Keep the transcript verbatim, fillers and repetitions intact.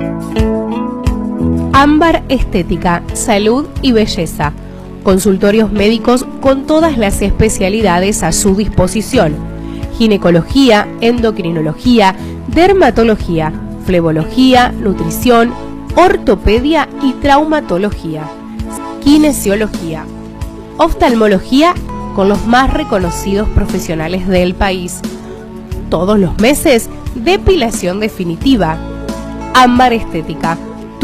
Ámbar Estética, salud y belleza. Consultorios médicos con todas las especialidades a su disposición. Ginecología, endocrinología, dermatología, flebología, nutrición, ortopedia y traumatología. Kinesiología. Oftalmología con los más reconocidos profesionales del país. Todos los meses, depilación definitiva. Ámbar Estética.